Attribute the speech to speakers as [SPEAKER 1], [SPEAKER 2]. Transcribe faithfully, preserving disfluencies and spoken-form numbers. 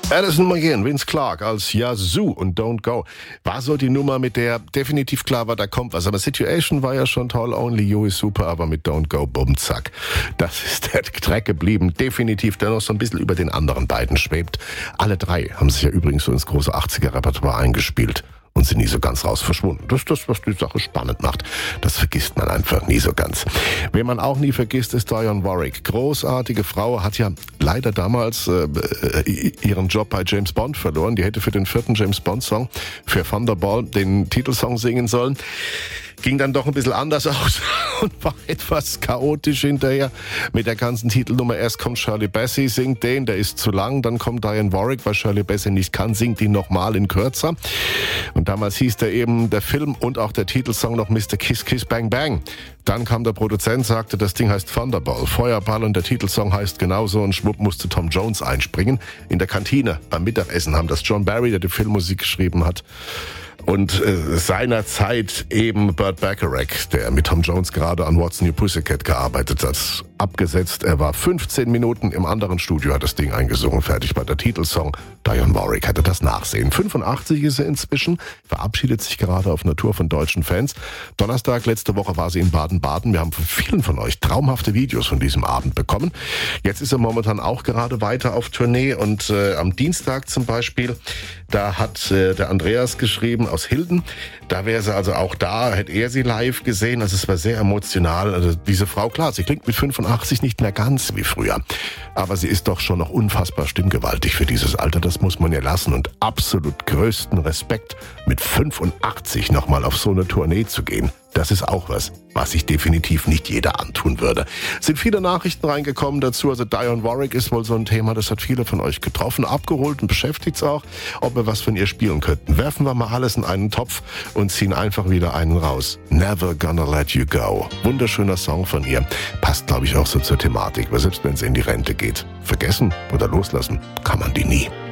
[SPEAKER 1] Addison McGinn, Vince Clarke als Yazoo und Don't Go. War so die Nummer, mit der definitiv klar war, da kommt was. Aber Situation war ja schon toll, Only You ist super, aber mit Don't Go, bumm, zack. Das ist der Track geblieben. Definitiv, der noch so ein bisschen über den anderen beiden schwebt. Alle drei haben sich ja übrigens so ins große achtziger-Repertoire eingespielt und sind nie so ganz raus verschwunden. Das ist das, was die Sache spannend macht. Das vergisst man einfach nie so ganz. Wen man auch nie vergisst, ist Dionne Warwick. Großartige Frau, hat ja leider damals äh, ihren Job bei James Bond verloren. Die hätte für den vierten James Bond-Song, für Thunderball, den Titelsong singen sollen. Ging dann doch ein bisschen anders aus und war etwas chaotisch hinterher mit der ganzen Titelnummer. Erst kommt Shirley Bassey, singt den, der ist zu lang. Dann kommt Dionne Warwick, weil Shirley Bassey nicht kann, singt ihn nochmal in kürzer. Und damals hieß der eben der Film und auch der Titelsong noch Mister Kiss Kiss Bang Bang. Dann kam der Produzent, sagte, das Ding heißt Thunderball, Feuerball, und der Titelsong heißt genauso, und schwupp musste Tom Jones einspringen. In der Kantine beim Mittagessen haben das John Barry, der die Filmmusik geschrieben hat, und äh, seinerzeit eben Burt Bacharach, der mit Tom Jones gerade an What's New Pussycat gearbeitet hat, abgesetzt. Er war fünfzehn Minuten im anderen Studio, hat das Ding eingesungen, fertig bei der Titelsong. Dionne Warwick hatte das Nachsehen. fünfundachtzig ist er inzwischen, verabschiedet sich gerade auf einer Tour von deutschen Fans. Donnerstag, letzte Woche, war sie in Baden-Baden. Wir haben von vielen von euch traumhafte Videos von diesem Abend bekommen. Jetzt ist er momentan auch gerade weiter auf Tournee, und äh, am Dienstag zum Beispiel, da hat äh, der Andreas geschrieben aus Hilden, da wäre sie also auch da, hätte er sie live gesehen. Also es war sehr emotional. Also diese Frau, klar, sie klingt mit fünfundachtzig nicht mehr ganz wie früher, aber sie ist doch schon noch unfassbar stimmgewaltig für dieses Alter. Das muss man ihr lassen, und absolut größten Respekt, mit fünfundachtzig nochmal auf so eine Tournee zu gehen. Das ist auch was, was sich definitiv nicht jeder antun würde. Es sind viele Nachrichten reingekommen dazu. Also Dionne Warwick ist wohl so ein Thema, das hat viele von euch getroffen, abgeholt und beschäftigt es auch, ob wir was von ihr spielen könnten. Werfen wir mal alles in einen Topf und ziehen einfach wieder einen raus. Never Gonna Let You Go. Wunderschöner Song von ihr. Passt, glaube ich, auch so zur Thematik, weil selbst wenn sie in die Rente geht, vergessen oder loslassen kann man die nie.